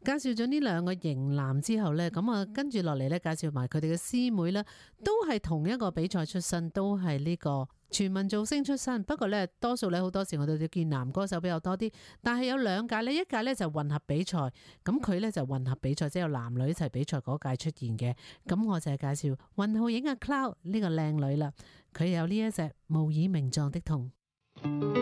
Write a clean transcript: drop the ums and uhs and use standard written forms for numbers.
介紹咗呢兩個型男之後呢，咁啊跟住落嚟呢，介紹埋佢哋嘅師妹啦，都係同一個比賽出身，都係呢個全民造星出身。不過呢，多數呢好多時我哋都見男歌手比較多啲，但係有兩屆呢，一屆呢就混合比賽，咁佢呢就混合比賽，即係有男女一齊比賽嗰屆出現嘅。咁我就係介紹雲浩影阿 Cloud 呢個靚女啦，佢有呢一隻無以名狀的痛。